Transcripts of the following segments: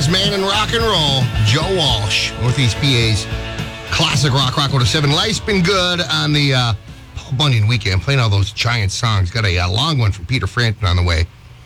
Greatest man in rock and roll, Joe Walsh, Northeast PA's classic rock 107. Life's been good on the Paul Bunyan weekend, playing all those giant songs. Got a long one from Peter Frampton on the way.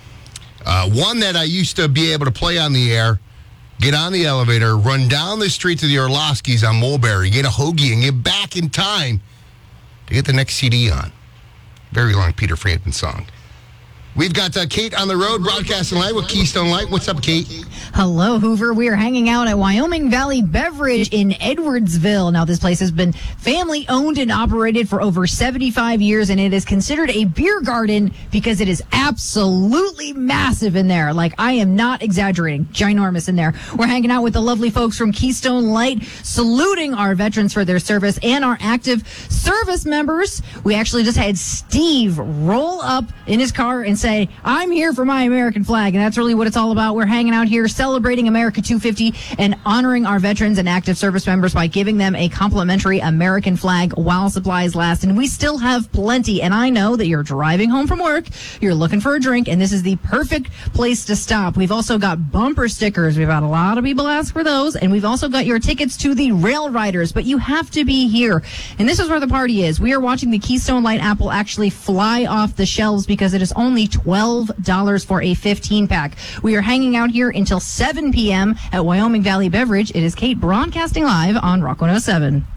One that I used to be able to play on the air, get on the elevator, run down the street to the Orlovsky's on Mulberry, get a hoagie, and get back in time to get the next CD on. Very long Peter Frampton song. We've got Kate on the road, broadcasting live with Keystone Light. What's up, Kate? Hello, Hoover. We are hanging out at Wyoming Valley Beverage in Edwardsville. Now, this place has been family-owned and operated for over 75 years, and it is considered a beer garden because it is absolutely massive in there. Like, I am not exaggerating. Ginormous in there. We're hanging out with the lovely folks from Keystone Light, saluting our veterans for their service and our active service members. We actually just had Steve roll up in his car and say, I'm here for my American flag. And that's really what it's all about. We're hanging out here celebrating America 250 and honoring our veterans and active service members by giving them a complimentary American flag while supplies last. And we still have plenty. And I know that you're driving home from work, you're looking for a drink, and this is the perfect place to stop. We've also got bumper stickers. We've had a lot of people ask for those. And we've also got your tickets to the Rail Riders. But you have to be here. And this is where the party is. We are watching the Keystone Light apple actually fly off the shelves because it is only $12 for a 15-pack. We are hanging out here until 7 p.m. at Wyoming Valley Beverage. It is Kate broadcasting live on Rock 107.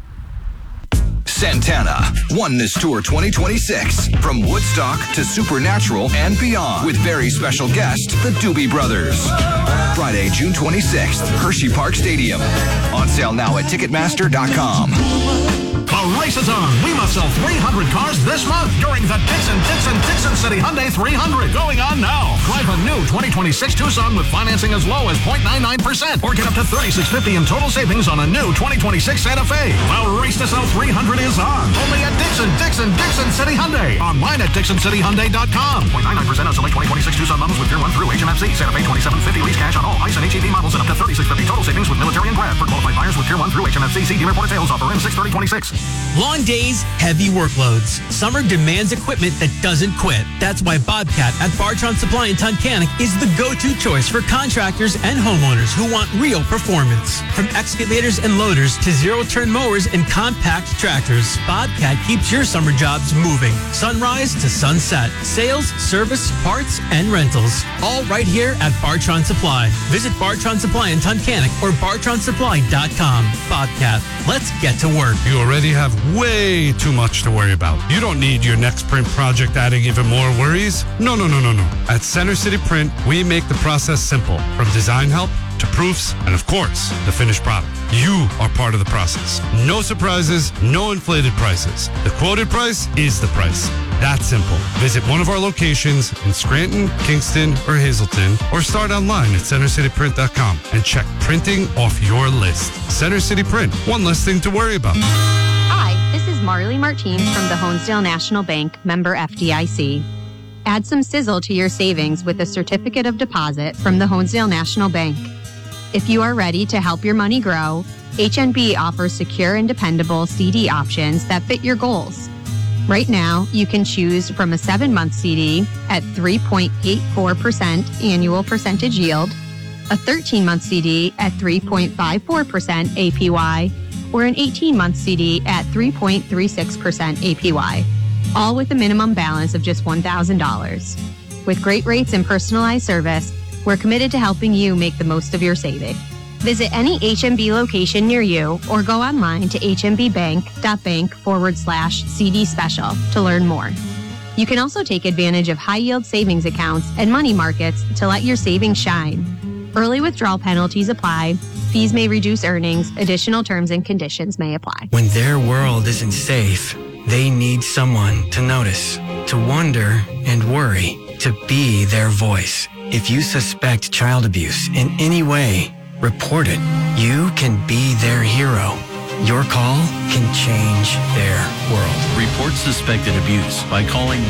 Santana won this tour 2026 from Woodstock to Supernatural and beyond with very special guest, the Doobie Brothers. Friday, June 26th, Hershey Park Stadium. On sale now at Ticketmaster.com. The race is on. We must sell 300 cars this month during the Dixon City Hyundai 300. Going on now. Drive a new 2026 Tucson with financing as low as 0.99% or get up to $3,650 in total savings on a new 2026 Santa Fe. The race to sell 300 is on. Only at Dixon City Hyundai. Online at DixonCityHyundai.com. 0.99% on select 2026 Tucson models with Tier 1 through HMFC. Santa Fe 2750 lease cash on all ICE and HEV models and up to $3,650 total savings with military and grad for qualified buyers with Tier 1 through HMFC. See dealer report sales offer in 6/30/26. Long days, heavy workloads. Summer demands equipment that doesn't quit. That's why Bobcat at Bartron Supply in Tunkhannock is the go-to choice for contractors and homeowners who want real performance. From excavators and loaders to zero-turn mowers and compact tractors, Bobcat keeps your summer jobs moving. Sunrise to sunset. Sales, service, parts, and rentals. All right here at Bartron Supply. Visit Bartron Supply in Tunkhannock or BartronSupply.com. Bobcat, let's get to work. You already have way too much to worry about. You don't need your next print project adding even more worries. No. At Center City Print, we make the process simple. From design help to proofs and, of course, the finished product. You are part of the process. No surprises, no inflated prices. The quoted price is the price. That's simple. Visit one of our locations in Scranton, Kingston, or Hazleton, or start online at CenterCityPrint.com and check printing off your list. Center City Print, one less thing to worry about. Hi, this is Marley Martins from the Honesdale National Bank, member FDIC. Add some sizzle to your savings with a certificate of deposit from the Honesdale National Bank. If you are ready to help your money grow, HNB offers secure and dependable CD options that fit your goals. Right now, you can choose from a 7-month CD at 3.84% annual percentage yield, a 13-month CD at 3.54% APY, or an 18-month CD at 3.36% APY, all with a minimum balance of just $1,000. With great rates and personalized service, we're committed to helping you make the most of your saving. Visit any HMB location near you or go online to hmbbank.bank/CD special to learn more. You can also take advantage of high-yield savings accounts and money markets to let your savings shine. Early withdrawal penalties apply. Fees may reduce earnings. Additional terms and conditions may apply. When their world isn't safe, they need someone to notice, to wonder and worry, to be their voice. If you suspect child abuse in any way, report it. You can be their hero. Your call can change their world. Report suspected abuse by calling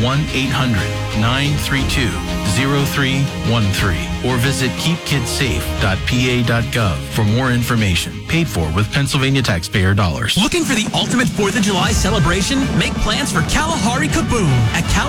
1-800-932-0313 or visit keepkidsafe.pa.gov for more information. Paid for with Pennsylvania taxpayer dollars. Looking for the ultimate 4th of July celebration? Make plans for Kalahari Kaboom at